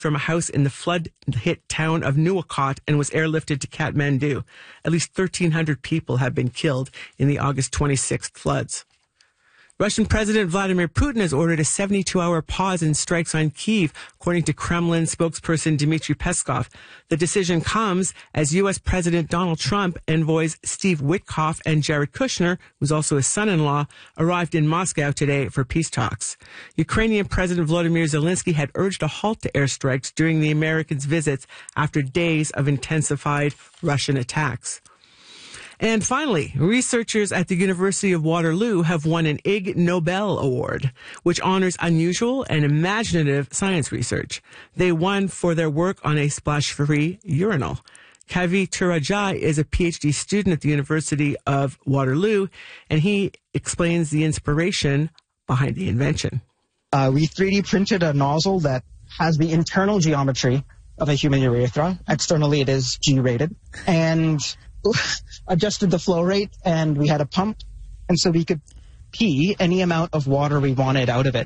from a house in the flood-hit town of Nuwakot and was airlifted to Kathmandu. At least 1,300 people have been killed in the August 26th floods. Russian President Vladimir Putin has ordered a 72-hour pause in strikes on Kyiv, according to Kremlin spokesperson Dmitry Peskov. The decision comes as U.S. President Donald Trump, envoys Steve Witkoff and Jared Kushner, who's also his son-in-law, arrived in Moscow today for peace talks. Ukrainian President Volodymyr Zelensky had urged a halt to airstrikes during the Americans' visits after days of intensified Russian attacks. And finally, researchers at the University of Waterloo have won an Ig Nobel Award, which honors unusual and imaginative science research. They won for their work on a splash-free urinal. Kavi Turajai is a PhD student at the University of Waterloo, and he explains the inspiration behind the invention. We 3D printed a nozzle that has the internal geometry of a human urethra. Externally, it is G-rated. And adjusted the flow rate, and we had a pump, and so we could pee any amount of water we wanted out of it.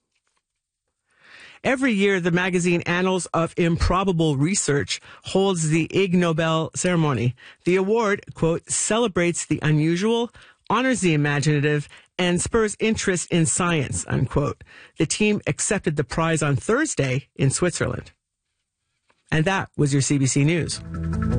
Every year, the magazine Annals of Improbable Research holds the Ig Nobel ceremony. The award, quote, celebrates the unusual, honors the imaginative, and spurs interest in science, unquote. The team accepted the prize on Thursday in Switzerland. And that was your CBC News.